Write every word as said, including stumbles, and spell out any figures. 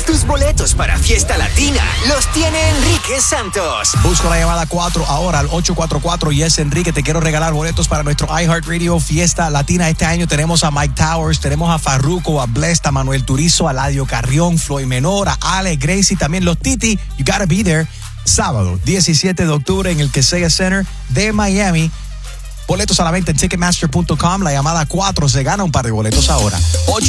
Tus boletos para Fiesta Latina los tiene Enrique Santos. Busco la llamada cuatro ahora al ocho cuatro cuatro. Yes, Enrique, te quiero regalar boletos para nuestro iHeartRadio Fiesta Latina. Este año tenemos a Mike Towers, tenemos a Farruko, a Blessed, a Manuel Turizo, a Ladio Carrión, Floyd Menor, a Ale, Gracie, también los Titi. You gotta be there. Sábado, diecisiete de octubre en el Kaseya Center de Miami. Boletos a la venta en ticketmaster punto com. La llamada cuatro se gana un par de boletos ahora. ocho